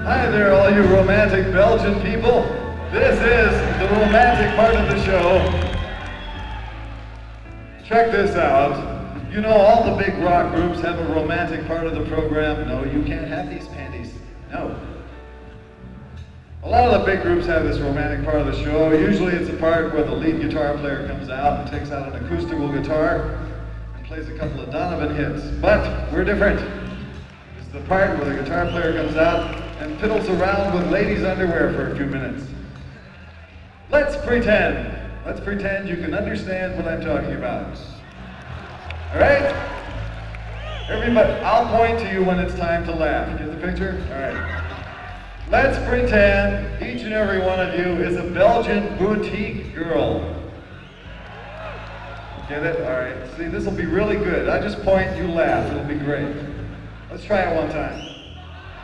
Hi there, all you romantic Belgian people. This is the romantic part of the show. Check this out. You know all the big rock groups have a romantic part of the program. No, you can't have these panties. No. A lot of the big groups have this romantic part of the show. Usually it's a part where the lead guitar player comes out and takes out an acoustical guitar and plays a couple of Donovan hits. But we're different. This is the part where the guitar player comes out and fiddles around with ladies' underwear for a few minutes. Let's pretend. Let's pretend you can understand what I'm talking about. All right? Everybody, I'll point to you when it's time to laugh. Get the picture? All right. Let's pretend each and every one of you is a Belgian boutique girl. Get it? All right. See, this will be really good. I just point, you laugh. It'll be great. Let's try it one time.